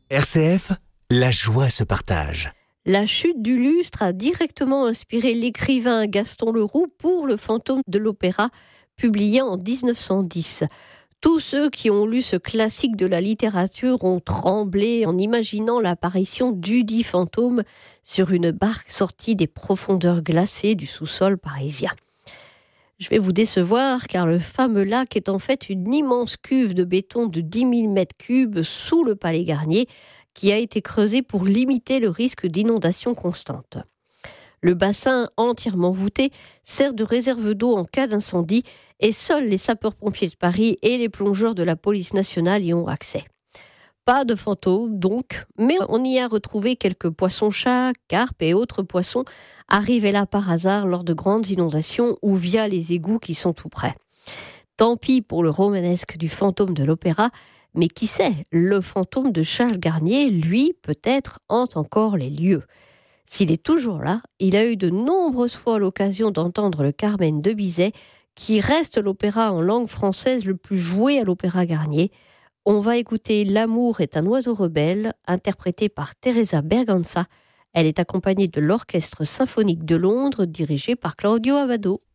RCF, la joie se partage. La chute du lustre a directement inspiré l'écrivain Gaston Leroux pour Le fantôme de l'opéra, publié en 1910. Tous ceux qui ont lu ce classique de la littérature ont tremblé en imaginant l'apparition dudit fantôme sur une barque sortie des profondeurs glacées du sous-sol parisien. Je vais vous décevoir car le fameux lac est en fait une immense cuve de béton de 10 000 mètres cubes sous le Palais Garnier qui a été creusée pour limiter le risque d'inondation constante. Le bassin entièrement voûté sert de réserve d'eau en cas d'incendie et seuls les sapeurs-pompiers de Paris et les plongeurs de la police nationale y ont accès. Pas de fantômes donc, mais on y a retrouvé quelques poissons-chats, carpes et autres poissons arrivés là par hasard lors de grandes inondations ou via les égouts qui sont tout près. Tant pis pour le romanesque du fantôme de l'opéra, mais qui sait, le fantôme de Charles Garnier, lui, peut-être, hante encore les lieux. S'il est toujours là, il a eu de nombreuses fois l'occasion d'entendre le Carmen de Bizet, qui reste l'opéra en langue française le plus joué à l'Opéra Garnier. On va écouter L'amour est un oiseau rebelle, interprété par Teresa Berganza. Elle est accompagnée de l'Orchestre symphonique de Londres, dirigé par Claudio Abbado.